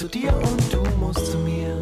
zu dir und du musst zu mir.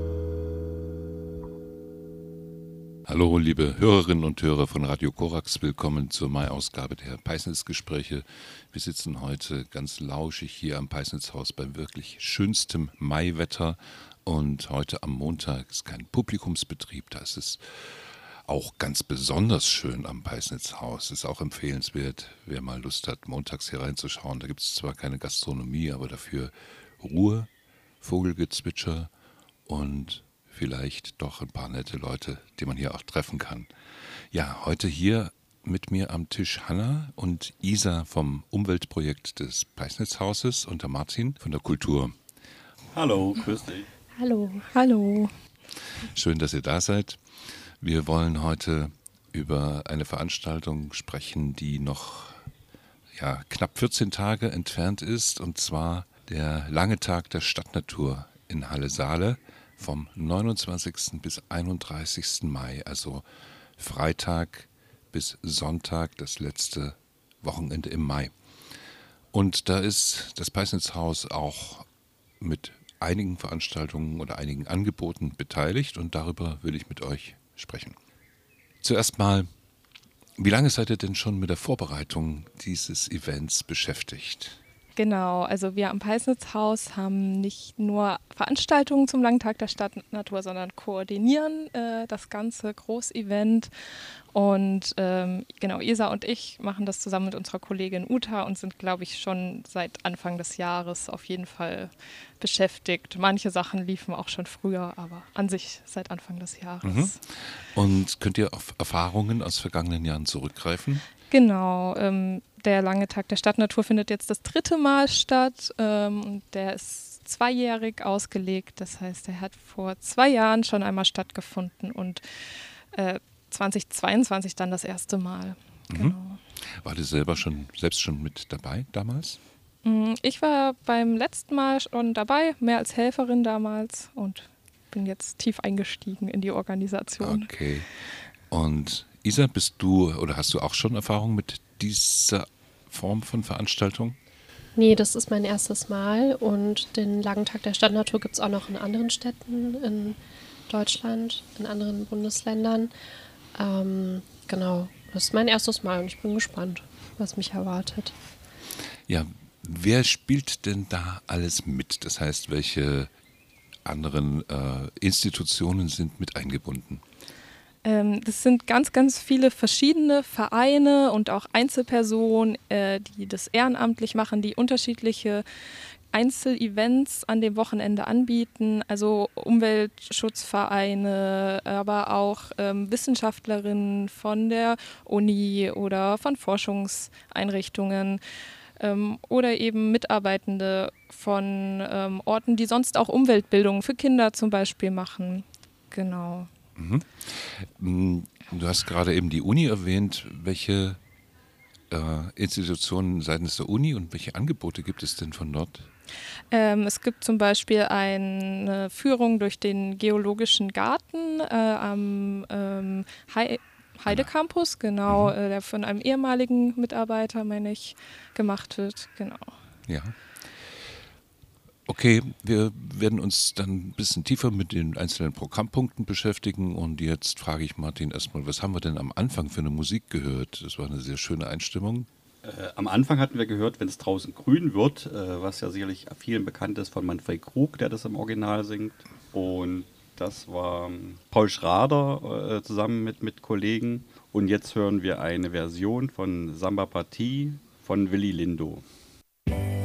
Hallo liebe Hörerinnen und Hörer von Radio Korax, willkommen zur Mai-Ausgabe der Peisnitz-Gespräche. Wir sitzen heute ganz lauschig hier am Peisnitzhaus bei wirklich schönstem Maiwetter und heute am Montag ist kein Publikumsbetrieb, da ist es auch ganz besonders schön am Peisnitzhaus. Ist auch empfehlenswert, wer mal Lust hat, montags hier reinzuschauen. Da gibt es zwar keine Gastronomie, aber dafür Ruhe, Vogelgezwitscher und vielleicht doch ein paar nette Leute, die man hier auch treffen kann. Ja, heute hier mit mir am Tisch Hanna und Isa vom Umweltprojekt des Peisnitzhauses und der Martin von der Kultur. Hallo, grüß dich. Hallo. Schön, dass ihr da seid. Wir wollen heute über eine Veranstaltung sprechen, die noch knapp 14 Tage entfernt ist, und zwar der lange Tag der Stadtnatur in Halle-Saale vom 29. bis 31. Mai, also Freitag bis Sonntag, das letzte Wochenende im Mai. Und da ist das Peisnitzhaus auch mit einigen Veranstaltungen oder einigen Angeboten beteiligt und darüber will ich mit euch sprechen. Zuerst mal, wie lange seid ihr denn schon mit der Vorbereitung dieses Events beschäftigt? Genau, also wir am Peisnitzhaus haben nicht nur Veranstaltungen zum Langen Tag der Stadtnatur, sondern koordinieren das ganze Großevent. Und Isa und ich machen das zusammen mit unserer Kollegin Uta und sind, glaube ich, schon seit Anfang des Jahres auf jeden Fall beschäftigt. Manche Sachen liefen auch schon früher, aber an sich seit Anfang des Jahres. Mhm. Und könnt ihr auf Erfahrungen aus vergangenen Jahren zurückgreifen? Genau, der Lange Tag der Stadtnatur findet jetzt das 3. Mal statt und der ist 2-jährig ausgelegt. Das heißt, er hat vor 2 Jahren schon einmal stattgefunden und 2022 dann das erste Mal. Mhm. Genau. War du selbst schon mit dabei damals? Ich war beim letzten Mal schon dabei, mehr als Helferin damals und bin jetzt tief eingestiegen in die Organisation. Okay. Und Isa, hast du auch schon Erfahrung mit dieser Form von Veranstaltung? Nee, das ist mein erstes Mal und den Langen Tag der Stadtnatur gibt es auch noch in anderen Städten in Deutschland, in anderen Bundesländern. Genau, das ist mein erstes Mal und ich bin gespannt, was mich erwartet. Ja, wer spielt denn da alles mit? Das heißt, welche anderen Institutionen sind mit eingebunden? Das sind ganz, ganz viele verschiedene Vereine und auch Einzelpersonen, die das ehrenamtlich machen, die unterschiedliche Einzelevents an dem Wochenende anbieten, also Umweltschutzvereine, aber auch Wissenschaftlerinnen von der Uni oder von Forschungseinrichtungen oder eben Mitarbeitende von Orten, die sonst auch Umweltbildung für Kinder zum Beispiel machen. Genau. Mhm. Du hast gerade eben die Uni erwähnt. Welche Institutionen seitens der Uni und welche Angebote gibt es denn von dort? Es gibt zum Beispiel eine Führung durch den Geologischen Garten am Heide-Campus, genau, der von einem ehemaligen Mitarbeiter, meine ich, gemacht wird. Genau. Ja. Okay, wir werden uns dann ein bisschen tiefer mit den einzelnen Programmpunkten beschäftigen und jetzt frage ich Martin erstmal, was haben wir denn am Anfang für eine Musik gehört? Das war eine sehr schöne Einstimmung. Am Anfang hatten wir gehört, wenn es draußen grün wird, was ja sicherlich vielen bekannt ist von Manfred Krug, der das im Original singt. Und das war Paul Schrader zusammen mit Kollegen. Und jetzt hören wir eine Version von Samba Partie von Willy Lindo.